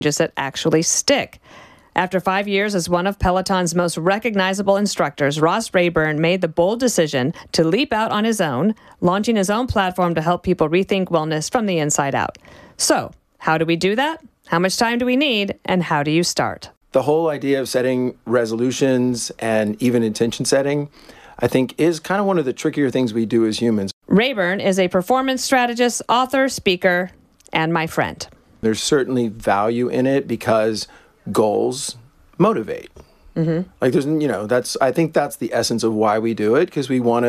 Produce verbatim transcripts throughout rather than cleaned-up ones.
changes that actually stick. After five years as one of Peloton's most recognizable instructors, Ross Rayburn made the bold decision to leap out on his own, launching his own platform to help people rethink wellness from the inside out. So, how do we do that? How much time do we need? And how do you start? The whole idea of setting resolutions and even intention setting, I think, is kind of one of the trickier things we do as humans. Rayburn is a performance strategist, author, speaker, and my friend. There's certainly value in it because goals motivate. Mm-hmm. Like there's, you know, that's, I think that's the essence of why we do it, because we want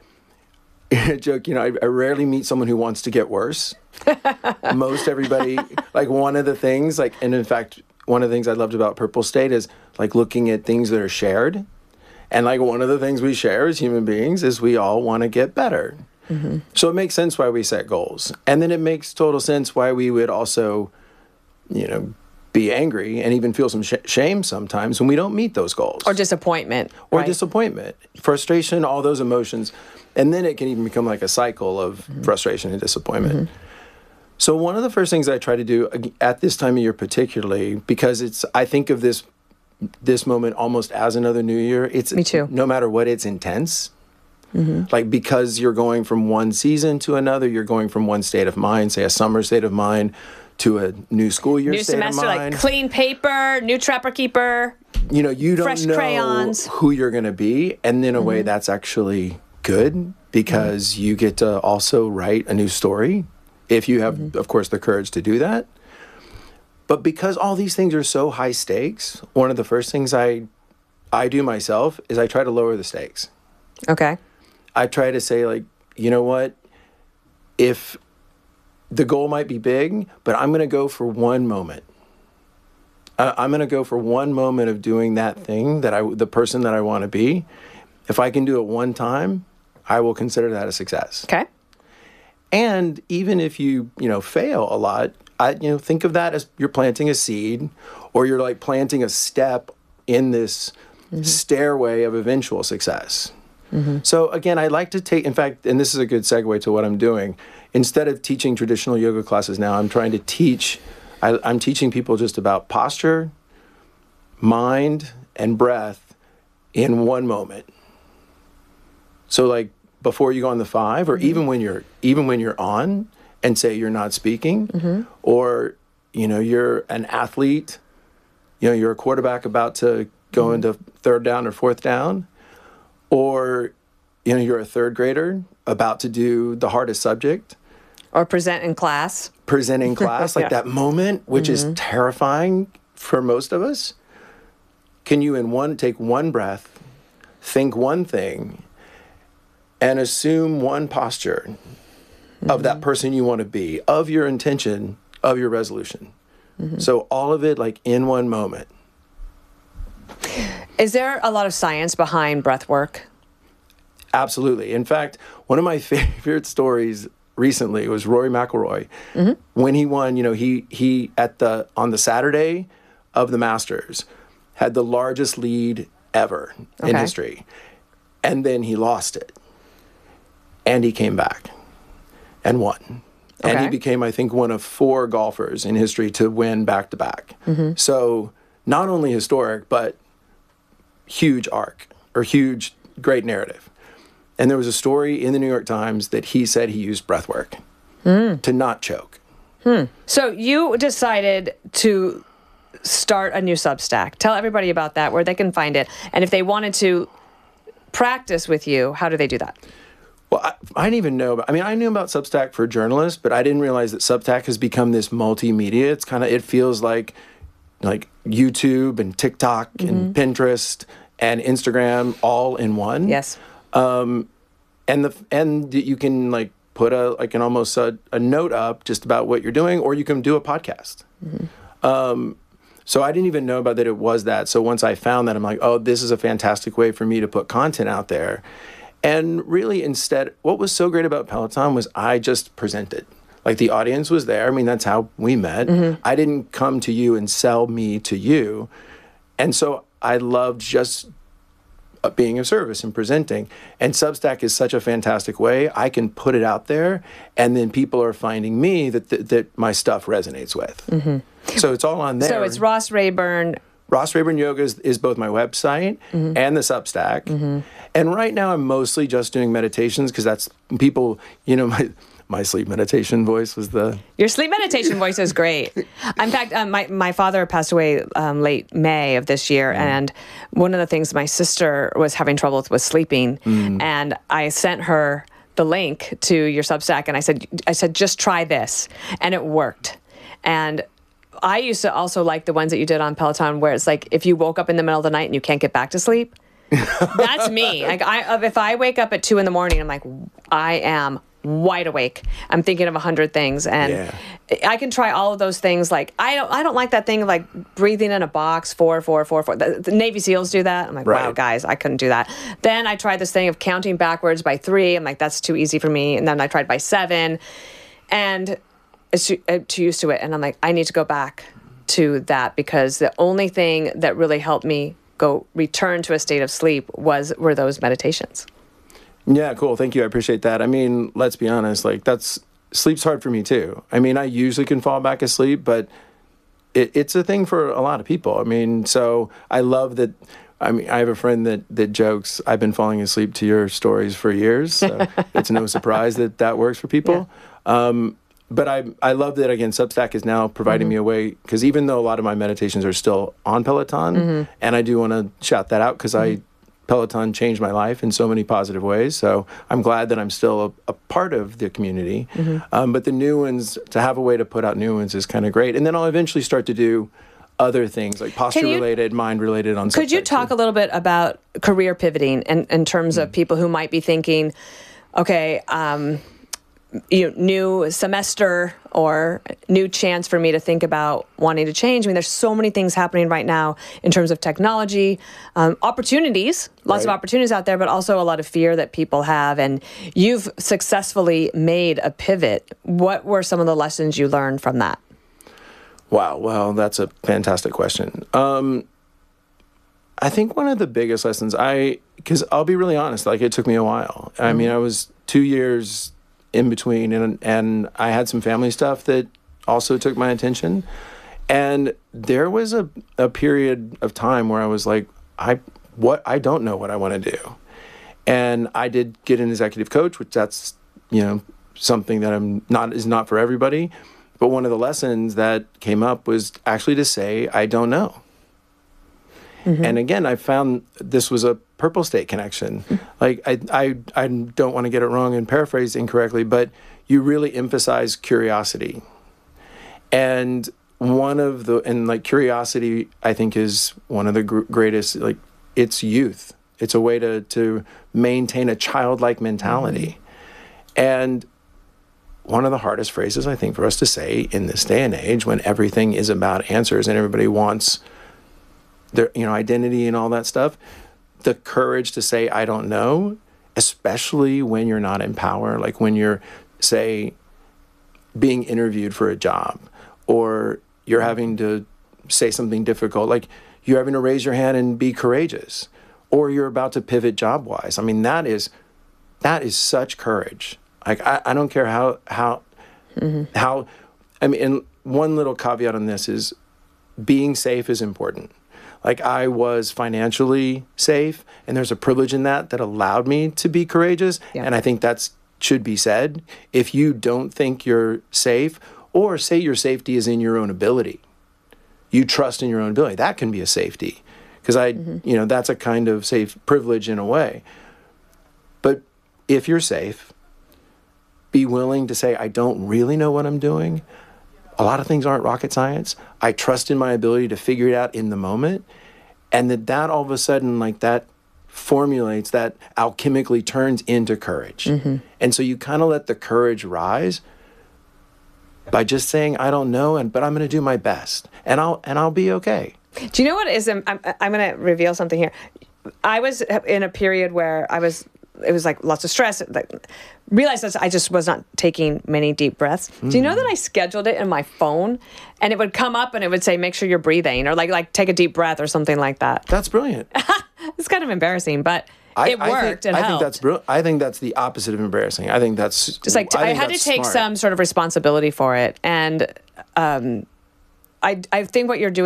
to, joke, you know, I, I rarely meet someone who wants to get worse. Most everybody, like one of the things, like, and in fact, one of the things I loved about Purple State is like looking at things that are shared. And like one of the things we share as human beings is we all want to get better. Mm-hmm. So it makes sense why we set goals. And then it makes total sense why we would also, you know, be angry and even feel some sh- shame sometimes when we don't meet those goals. Or disappointment. Or right? disappointment, frustration, all those emotions. And then it can even become like a cycle of mm-hmm. frustration and disappointment. Mm-hmm. So one of the first things I try to do at this time of year particularly, because it's, I think of this this moment almost as another new year. It's Me too. No matter what, it's intense. Mm-hmm. Like because you're going from one season to another, you're going from one state of mind, say a summer state of mind, to a new school year new state semester, of mind. Like clean paper, new Trapper Keeper. You know, you don't fresh know crayons. who you're going to be, and in a mm-hmm. way, that's actually good because mm-hmm. you get to also write a new story if you have, mm-hmm. of course, the courage to do that. But because all these things are so high stakes, one of the first things I I do myself is I try to lower the stakes. Okay. I try to say, like, you know what? If the goal might be big, but I'm going to go for one moment. Uh, I'm going to go for one moment of doing that thing that I, the person that I want to be. If I can do it one time, I will consider that a success. Okay. And even if you, you know, fail a lot, I, you know, think of that as you're planting a seed, or you're like planting a step in this mm-hmm. stairway of eventual success. Mm-hmm. So again, I like to take, in fact, and this is a good segue to what I'm doing. Instead of teaching traditional yoga classes now, I'm trying to teach, I, I'm teaching people just about posture, mind, and breath in one moment. So like before you go on the five, or mm-hmm. even when you're, even when you're on, and say you're not speaking, mm-hmm. or, you know, you're an athlete, you know, you're a quarterback about to go mm-hmm. into third down or fourth down, or, you know, you're a third grader about to do the hardest subject. Or present in class. Present in class, like yeah. that moment, which mm-hmm. is terrifying for most of us. Can you in one, take one breath, think one thing, and assume one posture mm-hmm. of that person you want to be, of your intention, of your resolution. Mm-hmm. So all of it like in one moment. Is there a lot of science behind breath work? Absolutely. In fact, one of my favorite stories recently was Rory McIlroy. Mm-hmm. When he won, you know, he he at the on the Saturday of the Masters had the largest lead ever okay. in history. And then he lost it. And he came back and won. Okay. And he became, I think, one of four golfers in history to win back-to-back. Mm-hmm. So not only historic, but huge arc, or huge, great narrative. And there was a story in the New York Times that he said he used breath work mm. to not choke. Hmm. So you decided to start a new Substack. Tell everybody about that, where they can find it. And if they wanted to practice with you, how do they do that? Well, I, I didn't even know. About, I mean, I knew about Substack for journalists, but I didn't realize that Substack has become this multimedia. It's kind of, it feels like like YouTube and TikTok mm-hmm. and Pinterest and Instagram all in one. Yes. Um, and the and you can like put a like an almost a, a note up just about what you're doing, or you can do a podcast. Mm-hmm. Um, so I didn't even know about that it was that. So once I found that, I'm like, oh, this is a fantastic way for me to put content out there. And really, instead, what was so great about Peloton was I just presented. Like the audience was there. I mean, that's how we met. Mm-hmm. I didn't come to you and sell me to you. And so I loved just uh, being of service and presenting. And Substack is such a fantastic way. I can put it out there, and then people are finding me that that, that my stuff resonates with. Mm-hmm. So it's all on there. So it's Ross Rayburn. Ross Rayburn Yoga is, is both my website mm-hmm. and the Substack. Mm-hmm. And right now I'm mostly just doing meditations because that's people, you know, my my sleep meditation voice was the... Your sleep meditation voice is great. In fact, um, my, my father passed away um, late May of this year, mm. and one of the things my sister was having trouble with was sleeping, mm. and I sent her the link to your Substack, and I said, I said, just try this, and it worked. And I used to also like the ones that you did on Peloton, where it's like if you woke up in the middle of the night and you can't get back to sleep. That's me. Like I, if I wake up at two in the morning, I'm like, I am wide awake. I'm thinking of a hundred things, and yeah. I can try all of those things. Like I don't, I don't like that thing of like breathing in a box, four, four, four, four. The, the Navy SEALs do that. I'm like, right. wow, guys, I couldn't do that. Then I tried this thing of counting backwards by three. I'm like, that's too easy for me. And then I tried by seven, and it's too, uh, too used to it. And I'm like, I need to go back to that because the only thing that really helped me go return to a state of sleep was were those meditations. Yeah, cool. Thank you. I appreciate that. I mean, let's be honest, like that's sleep's hard for me too. I mean, I usually can fall back asleep, but it, it's a thing for a lot of people. I mean, so I love that. I mean, I have a friend that, that jokes, I've been falling asleep to your stories for years. So it's no surprise that that works for people. Yeah. Um, but I I love that, again, Substack is now providing mm-hmm. me a way, because even though a lot of my meditations are still on Peloton, mm-hmm. and I do want to shout that out because mm-hmm. I Peloton changed my life in so many positive ways. So I'm glad that I'm still a, a part of the community. Mm-hmm. Um, but the new ones, to have a way to put out new ones is kind of great. And then I'll eventually start to do other things like posture-related, mind-related on Substack. Could you talk a little bit about career pivoting in, in terms mm-hmm. of people who might be thinking, okay, um, you know, new semester or new chance for me to think about wanting to change. I mean, there's so many things happening right now in terms of technology, um, opportunities, lots right. of opportunities out there, but also a lot of fear that people have. And you've successfully made a pivot. What were some of the lessons you learned from that? Wow. Well, that's a fantastic question. Um, I think one of the biggest lessons I, because I'll be really honest, like it took me a while. Mm-hmm. I mean, I was two years in between, and and I had some family stuff that also took my attention, and there was a, a period of time where I was like, I what I don't know what I want to do, and I did get an executive coach, which that's you know something that I'm not is not for everybody, but one of the lessons that came up was actually to say I don't know. Mm-hmm. And again, I found this was a purple state connection. Mm-hmm. Like I, I, I don't want to get it wrong and paraphrase incorrectly, but you really emphasize curiosity. And one of the, and like curiosity, I think is one of the gr- greatest, like it's youth. It's a way to, to maintain a childlike mentality. Mm-hmm. And one of the hardest phrases, I think, for us to say in this day and age when everything is about answers and everybody wants their, you know, identity and all that stuff, the courage to say, I don't know, especially when you're not in power, like when you're, say, being interviewed for a job, or you're having to say something difficult, like you're having to raise your hand and be courageous, or you're about to pivot job-wise. I mean, that is, that is such courage. Like, I, I don't care how, how, mm-hmm. how, I mean, and one little caveat on this is being safe is important. Like I was financially safe, and there's a privilege in that that allowed me to be courageous. Yeah. And I think that's should be said. If you don't think you're safe, or say your safety is in your own ability, you trust in your own ability, that can be a safety. Because I, mm-hmm. you know, that's a kind of safe privilege in a way. But if you're safe, be willing to say, I don't really know what I'm doing. A lot of things aren't rocket science. I trust in my ability to figure it out in the moment. And that that all of a sudden, like that formulates, that alchemically turns into courage. Mm-hmm. And so you kind of let the courage rise by just saying, I don't know, and but I'm going to do my best. And I'll and I'll be okay. Do you know what is, I'm, I'm going to reveal something here. I was in a period where I was, it was like lots of stress. Like, realized that I just was not taking many deep breaths. Mm. Do you know that I scheduled it in my phone, and it would come up and it would say, make sure you're breathing, or like like take a deep breath or something like that. That's brilliant. It's kind of embarrassing, but I, it I worked think, and I helped. think that's brilliant. I think that's the opposite of embarrassing. I think that's Just like t- I, think had to that's take smart. some sort of responsibility for it, and um, I I think what you're doing.